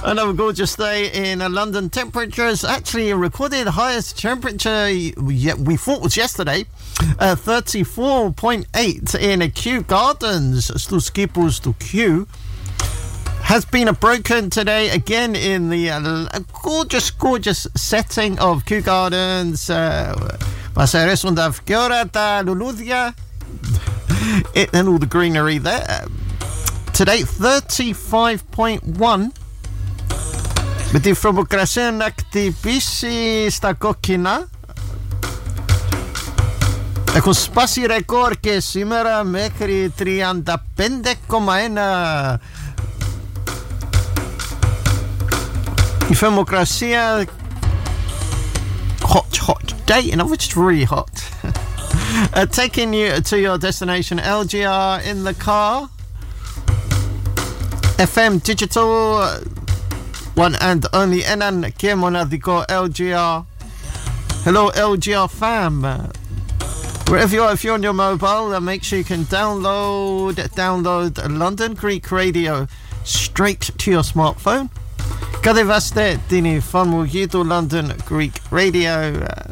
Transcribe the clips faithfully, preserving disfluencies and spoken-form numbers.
Another gorgeous day in London. Temperatures actually recorded highest temperature we thought was yesterday. Uh, thirty-four point eight in Kew Gardens. Sto skipos to Kew. Has been broken today again in the uh, gorgeous, gorgeous setting of Kew Gardens. Maseres und av Giorata Luludia. And all the greenery there. Today, thirty-five point one. Με τη θερμοκρασία να χτυπήσει στα κόκκινα. Έχουν σπάσει ρεκόρ και σήμερα μέχρι τριάντα πέντε κόμμα ένα. Η θερμοκρασία hot, hot day, and it's just really hot. uh, taking you to your destination, L G R in the car. F M digital, uh, one and only Enan Kiemonadiko L G R. Hello, L G R fam. Uh, wherever you are, if you're on your mobile, uh, make sure you can download, download London Greek Radio straight to your smartphone. Κατεβάστε την εφαρμογή του London Greek Radio. Uh,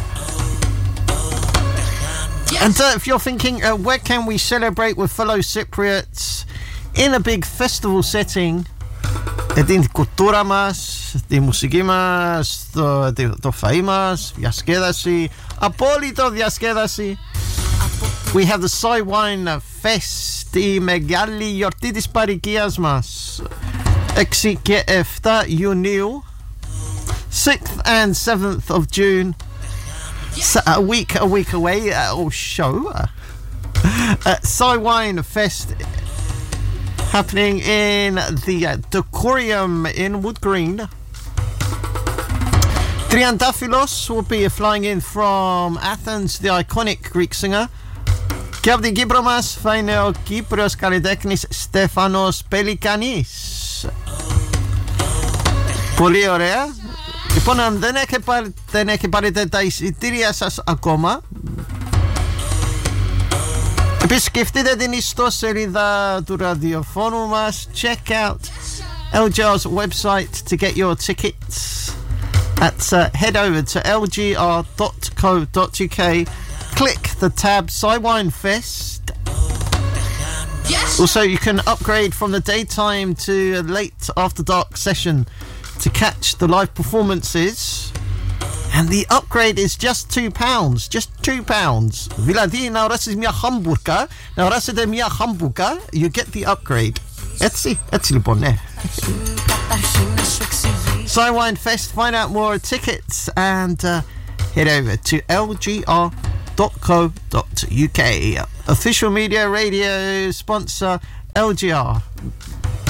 and uh, if you're thinking, uh, where can we celebrate with fellow Cypriots in a big festival setting? Την κουλτούρα μας, τη μουσική μας, το, το φαΐ μας, διασκέδαση, απόλυτο διασκέδαση. We have the Siwine Fest, η μεγάλη γιορτή της παροικίας μας. έξι και επτά Ιουνίου, sixth and seventh of June. So a week, a week away, uh, or show. Uh, Siwine Fest happening in the uh, Decorium in Wood Green. Triantafylos will be flying in from Athens, the iconic Greek singer. Και από την Κύπρο μας θα είναι ο Κύπριος καλλιτέχνης Στέφανος Πελικανής. Πολύ ωραία. Λοιπόν, αν δεν έχετε πάρει, δεν έχετε πάρει τα εισιτήρια σας ακόμα, επισκεφτείτε την ιστοσελίδα του ραδιοφώνου μας. Check out L G R's website to get your tickets. That's uh, head over to l g r dot co dot u k. Click the tab Siwine Fest. Yes. Also, you can upgrade from the daytime to a late after dark session to catch the live performances. And the upgrade is just two pounds. Just two pounds. Δηλαδή, να οράσεις μια χάμπουρκα, να οράσετε μια χάμπουρκα, you get the upgrade. Έτσι, έτσι λοιπόν, ναι. Siwine Fest, find out more tickets and uh, head over to l g r dot co dot u k. Official media radio sponsor L G R.